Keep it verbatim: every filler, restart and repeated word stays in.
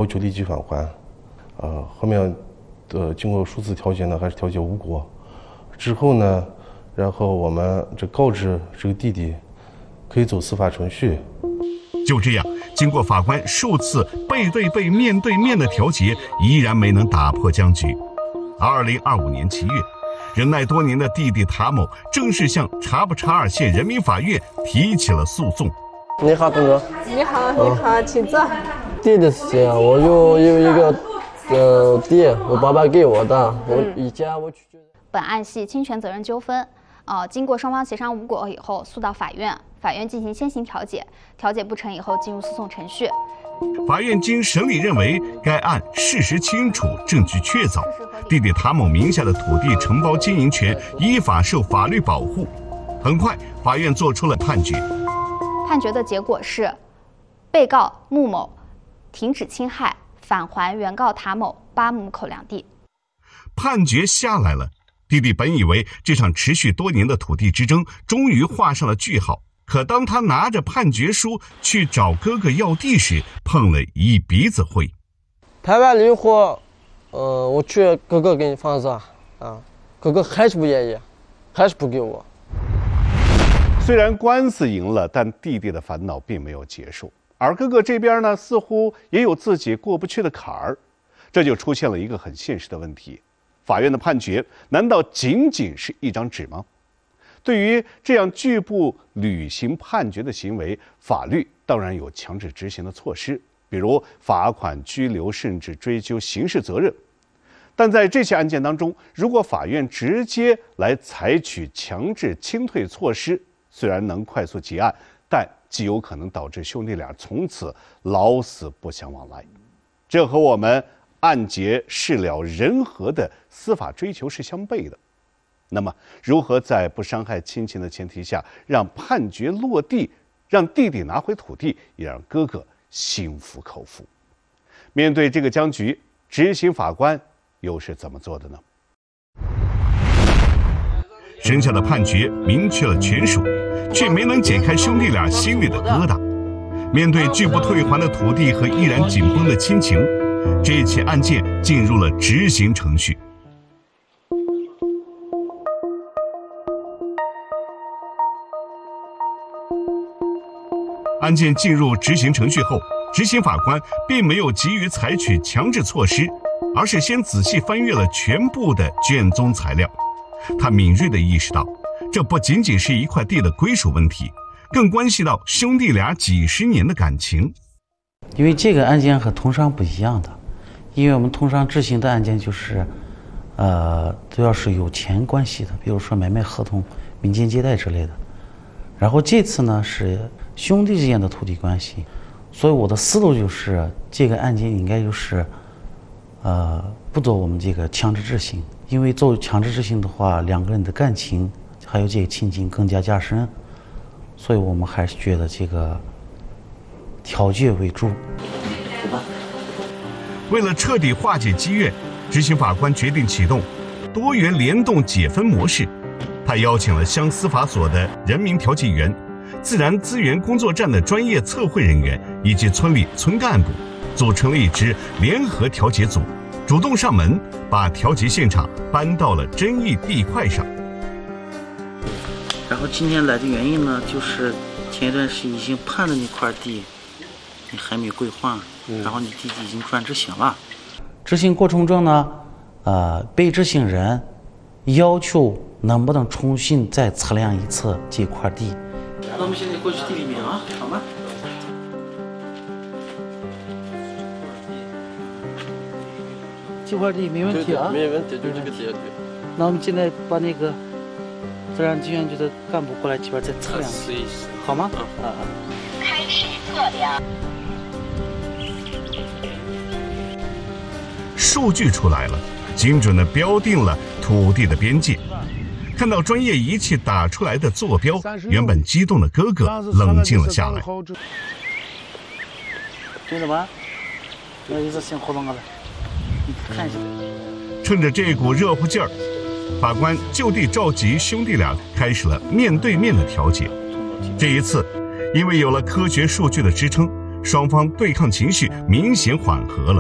就立即返还。呃，后面呃经过数次调解呢，还是调解无果。之后呢，然后我们这告知这个弟弟可以走司法程序。 就这样，经过法官数次背对背、面对面的调解，依然没能打破僵局。二零二五年七月，忍耐多年的弟弟塔某正式向察布查尔县人民法院提起了诉讼。 你好，东哥。 你好，你好，请坐。 弟的事情，我就有一个呃弟，我爸爸给我的，我以前我去。 本案系侵权责任纠纷，呃，经过双方协商无果以后，诉到法院，法院进行先行调解，调解不成以后进入诉讼程序。 法院经审理认为，该案事实清楚，证据确凿，弟弟塔某名下的土地承包经营权依法受法律保护。很快，法院作出了判决。 判决的结果是，被告穆某停止侵害，返还原告塔某八亩口粮地。 判决下来了。弟弟本以为这场持续多年的土地之争终于画上了句号，可当他拿着判决书去找哥哥要地时，碰了一鼻子灰。 拍完了以后，呃，我去哥哥给你房子啊，哥哥还是不愿意，还是不给我。 虽然官司赢了，但弟弟的烦恼并没有结束，而哥哥这边呢，似乎也有自己过不去的坎儿，这就出现了一个很现实的问题。法院的判决难道仅仅是一张纸吗？对于这样拒不履行判决的行为，法律当然有强制执行的措施，比如罚款、拘留，甚至追究刑事责任。但在这些案件当中，如果法院直接来采取强制清退措施，虽然能快速结案，但极有可能导致兄弟俩从此老死不相往来。这和我们案结事了人和的司法追求是相悖的。那么，如何在不伤害亲情的前提下，让判决落地，让弟弟拿回土地，也让哥哥心服口服？面对这个僵局，执行法官又是怎么做的呢？ 生下的判决明确了权属，却没能解开兄弟俩心里的疙瘩。面对拒不退还的土地和依然紧绷的亲情，这起案件进入了执行程序。案件进入执行程序后，执行法官并没有急于采取强制措施，而是先仔细翻阅了全部的卷宗材料。他敏锐地意识到，这不仅仅是一块地的归属问题，更关系到兄弟俩几十年的感情。 因为这个案件和通商不一样的，因为我们通商执行的案件就是，呃，主要是有钱关系的，比如说买卖合同、民间借贷之类的。然后这次呢是兄弟之间的土地关系，所以我的思路就是这个案件应该就是，呃，不做我们这个强制执行，因为做强制执行的话，两个人的感情还有这个亲情更加加深，所以我们还是觉得这个调解为主。 为了彻底化解积怨，执行法官决定启动多元联动解分模式。他邀请了乡司法所的人民调解员、自然资源工作站的专业测绘人员以及村里村干部，组成了一支联合调解组，主动上门，把调解现场搬到了争议地块上。 然后今天来的原因呢，就是前一段时间已经判的那块地，你还没归还，嗯、然后你弟弟已经转执行了。执行过程中呢，呃，被执行人要求能不能重新再测量一次这块地。那我们现在过去地里面啊，好吗？这块地没问题啊， 没问题，就这个地。 那我们现在把那个自然资源局的干部过来这边再测量， 试一试， 好吗？ 啊啊。 开始测量。 数据出来了，精准地标定了土地的边界。看到专业仪器打出来的坐标，原本激动的哥哥冷静了下来。 听着吗？那意思先活动我了，你看一下。 趁着这股热乎劲儿，法官就地召集兄弟俩开始了面对面的调解。这一次，因为有了科学数据的支撑，双方对抗情绪明显缓和了。